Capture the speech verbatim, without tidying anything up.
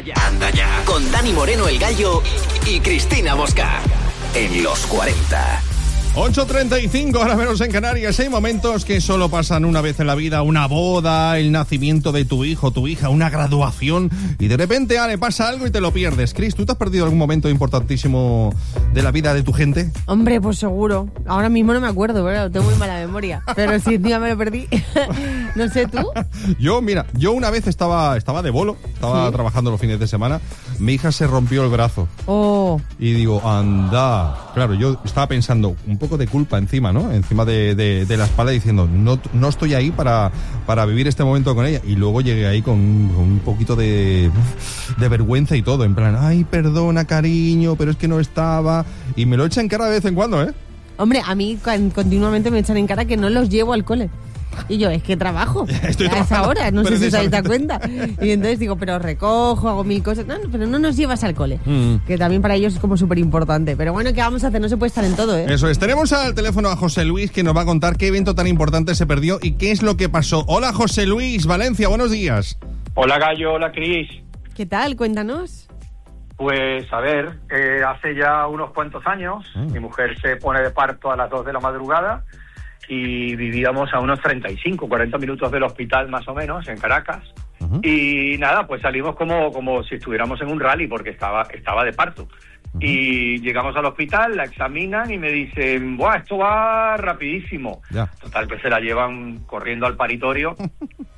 Anda ya. Con Dani Moreno el Gallo y Cristina Mosca. En los cuarenta. ocho treinta y cinco, ahora menos en Canarias. Hay momentos que solo pasan una vez en la vida: una boda, el nacimiento de tu hijo, tu hija, una graduación, y de repente, Ale, pasa algo y te lo pierdes. Cris, ¿tú te has perdido algún momento importantísimo de la vida de tu gente? Hombre, pues seguro. Ahora mismo no me acuerdo, pero tengo muy mala memoria. Pero si encima me lo perdí. No sé, ¿tú? Yo, mira, yo una vez estaba, estaba de bolo, estaba ¿Sí? trabajando los fines de semana. Mi hija se rompió el brazo. Oh. Y digo, anda. Claro, yo estaba pensando un poco de culpa encima, ¿no? Encima de, de, de la espalda, diciendo, no, no estoy ahí para, para vivir este momento con ella. Y luego llegué ahí con, con un poquito de, de vergüenza y todo, en plan, ay, perdona, cariño, pero es que no estaba. Y me lo echan en cara de vez en cuando, ¿eh? Hombre, a mí continuamente me echan en cara que no los llevo al cole. Y yo, es que trabajo Estoy a esa hora, no sé si os habéis dado cuenta. Y entonces digo, pero recojo, hago mil cosas. No, no, pero no nos llevas al cole. Mm. Que también para ellos es como súper importante. Pero bueno, ¿qué vamos a hacer? No se puede estar en todo, ¿eh? Eso es. Tenemos al teléfono a José Luis, que nos va a contar qué evento tan importante se perdió y qué es lo que pasó. Hola, José Luis, Valencia, buenos días. Hola, Gallo, hola, Cris. ¿Qué tal? Cuéntanos. Pues, a ver, eh, hace ya unos cuantos años, mm. mi mujer se pone de parto a las dos de la madrugada y vivíamos a unos treinta y cinco, cuarenta minutos del hospital más o menos, en Caracas. Uh-huh. Y nada, pues salimos como, como si estuviéramos en un rally porque estaba, estaba de parto. Uh-huh. Y llegamos al hospital, la examinan y me dicen, ¡buah, esto va rapidísimo! Ya. Total, que se la llevan corriendo al paritorio